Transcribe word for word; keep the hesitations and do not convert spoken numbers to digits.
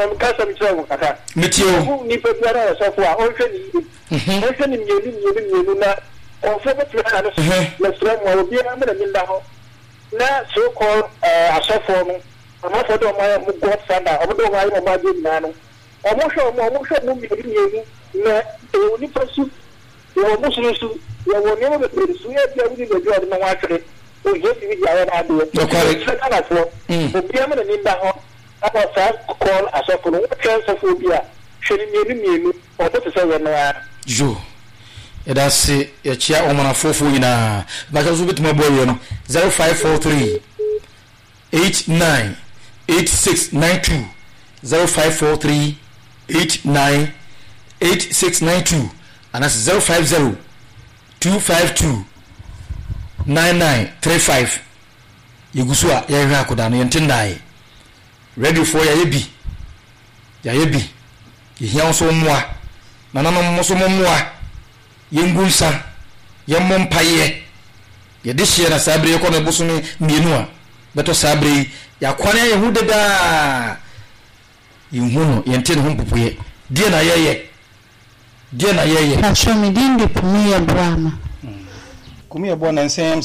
no kasa mi tsawo kaka metio ni pe biara so fo a o hwe ni o hwe ni mienu mienu mienu na o fo be tira na so na sra mo obi na me na minda ho na so call eh asofo no ama fo do ma mu god father o do wa mo ma je na no o mo hwe mo mo hwe mo mienu mienu na e oni pasu e o mo susu e o ne mo be su e bia wudi be jo na wa tere o je ti bi ya na do no kware sa kana fo o bia me na minda ho aba sa call asofo no chance of obia hwere mienu mienu o do se we no a jo eda se ya chia omana fofo ina ba ka so bituma boy no zero five four three eight nine eight six nine two zero five four three eight nine eight six nine two and that's zero five zero two five two nine nine three five yegusua ya hwa akoda no yentindai ready for ya yebi ya yebi yehia so moa na nanom mo so moa yengunsa yemompaye yede hye na sabre ko na bosome mienu a beto sabre ya kwane ye hudeda yinhuno yente ne ho popoye die na yeye die na yeye na shomi dinde pumiya bwana kumia bwana nsem